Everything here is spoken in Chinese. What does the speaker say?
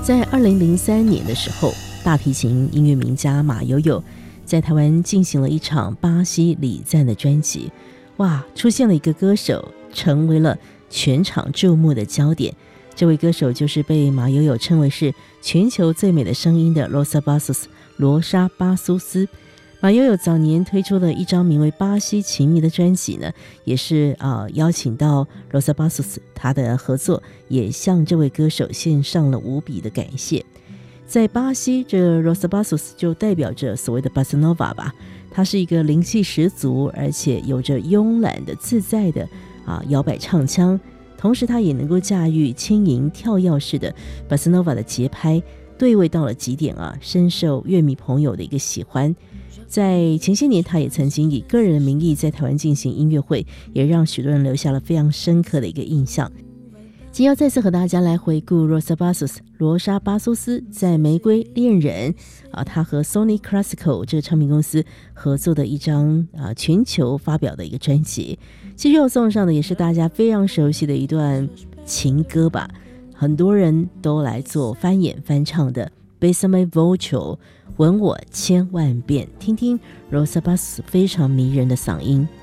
在2003年的时候，大提琴音乐名家马友友在台湾进行了一场巴西礼赞的专辑。哇，出现了一个歌手，成为了全场注目的焦点。这位歌手就是被马友友称为是全球最美的声音的罗莎巴苏斯。马友友早年推出了一张名为《巴西情迷》的专辑呢，也是邀请到罗莎巴苏斯他的合作，也向这位歌手献上了无比的感谢。在巴西，这罗莎巴苏斯就代表着所谓的巴斯诺瓦吧，它是一个灵气十足，而且有着慵懒的自在的摇摆唱腔，同时它也能够驾驭轻盈跳跃式的巴斯诺瓦的节拍，对位到了极点深受乐迷朋友的一个喜欢。在前些年，他也曾经以个人的名义在台湾进行音乐会，也让许多人留下了非常深刻的一个印象。今天要再次和大家来回顾罗莎巴苏斯在玫瑰恋人他和 Sony Classical 这个唱片公司合作的一张全球发表的一个专辑。其实要送上的也是大家非常熟悉的一段情歌吧，很多人都来做翻演翻唱的 Besame Voce 吻我千万遍，听听罗莎巴苏斯非常迷人的嗓音。